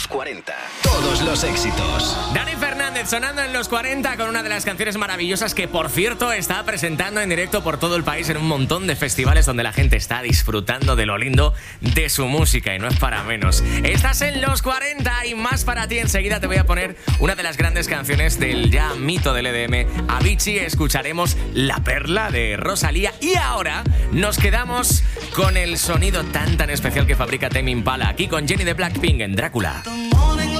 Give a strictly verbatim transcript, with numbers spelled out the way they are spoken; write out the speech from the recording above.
Los cuarenta. Todos los éxitos. Dani Fernández sonando en Los cuarenta con una de las canciones maravillosas que, por cierto, está presentando en directo por todo el país en un montón de festivales donde la gente está disfrutando de lo lindo de su música y no es para menos. Estás en Los cuarenta y más para ti. Enseguida te voy a poner una de las grandes canciones del ya mito del E D M, Avicii. Escucharemos La Perla de Rosalía y ahora nos quedamos con el sonido tan tan especial que fabrica Tame Impala, aquí con Jenny de Blackpink en Drácula.